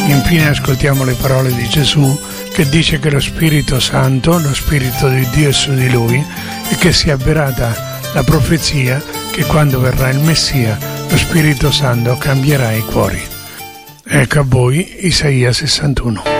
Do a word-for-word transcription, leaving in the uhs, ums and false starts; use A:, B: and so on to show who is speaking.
A: Infine ascoltiamo le parole di Gesù che dice che lo Spirito Santo, lo Spirito di Dio è su di lui e che si è avverata la profezia che quando verrà il Messia lo Spirito Santo cambierà i cuori. Ecco a voi Isaia sessantuno.